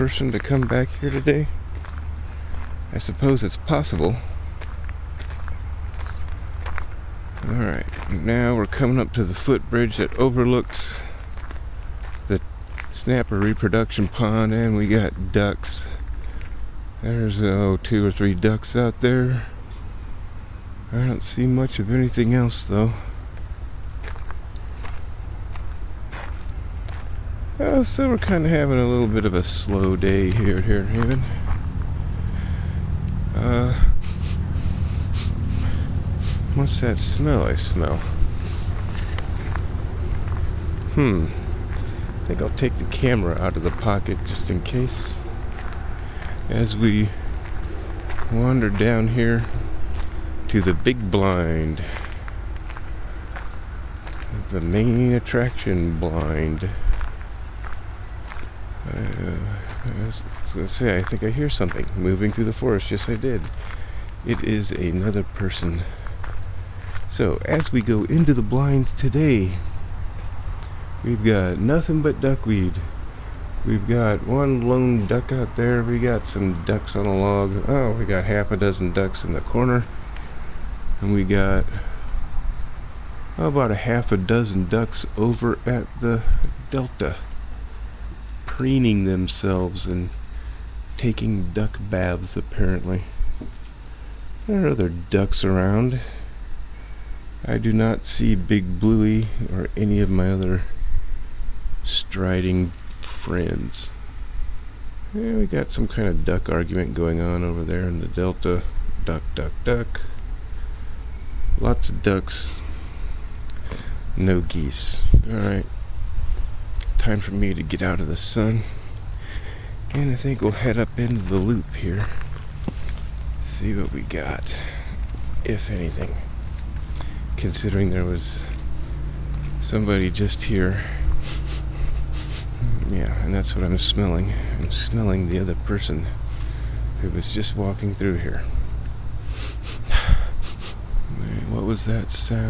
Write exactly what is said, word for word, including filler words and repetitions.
person to come back here today? I suppose it's possible. Alright, now we're coming up to the footbridge that overlooks the snapper reproduction pond, and we got ducks. There's oh, two or three ducks out there. I don't see much of anything else though. Oh, so we're kind of having a little bit of a slow day here, here in Haven. Uh, what's that smell I smell? Hmm. I think I'll take the camera out of the pocket just in case. As we wander down here to the big blind, the main attraction blind. Uh, I was going to say, I think I hear something moving through the forest. Yes, I did. It is another person. So, as we go into the blind today, we've got nothing but duckweed. We've got one lone duck out there. We got some ducks on a log. Oh, we got half a dozen ducks in the corner. And we got oh, about a half a dozen ducks over at the delta, preening themselves and taking duck baths, apparently. There are other ducks around. I do not see Big Bluey or any of my other striding friends. Yeah, we got some kind of duck argument going on over there in the delta. Duck, duck, duck. Lots of ducks. No geese. Alright. Time for me to get out of the sun. And I think we'll head up into the loop here. See what we got. If anything. Considering there was somebody just here. Yeah, and that's what I'm smelling. I'm smelling the other person who was just walking through here. What was that sound?